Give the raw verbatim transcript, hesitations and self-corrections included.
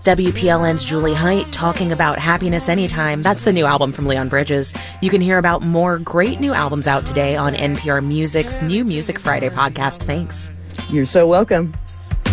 W P L N's Julie Height talking about Happiness Anytime. That's the new album from Leon Bridges. You can hear about more great new albums out today on N P R Music's New Music Friday podcast. Thanks. You're so welcome.